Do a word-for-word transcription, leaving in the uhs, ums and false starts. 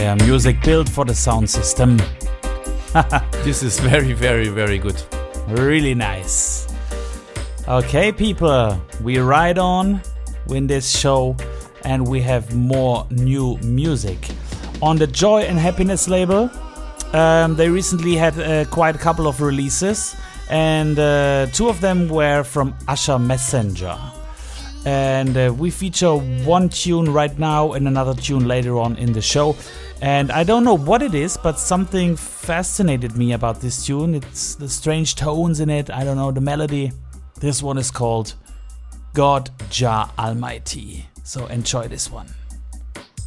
Yeah, music built for the sound system. This is very, very, very good. Really nice. Okay, people, we ride on in this show and we have more new music. On the Joy and Happiness label, um, they recently had uh, quite a couple of releases, and uh, two of them were from Usher Messenger. And uh, we feature one tune right now and another tune later on in the show. And I don't know what it is, but something fascinated me about this tune. It's the strange tones in it. I don't know, the melody. This one is called God Jah Almighty. So enjoy this one.